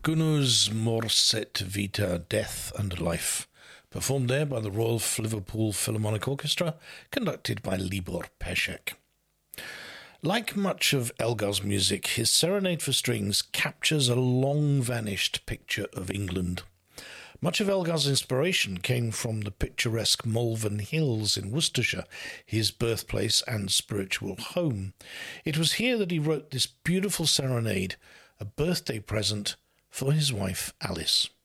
Gunnus Morset Vita, Death and Life, performed there by the Royal Liverpool Philharmonic Orchestra, conducted by Libor Pesek. Like much of Elgar's music, his Serenade for Strings captures a long-vanished picture of England. Much of Elgar's inspiration came from the picturesque Malvern Hills in Worcestershire, his birthplace and spiritual home. It was here that he wrote this beautiful serenade, a birthday present for his wife Alice.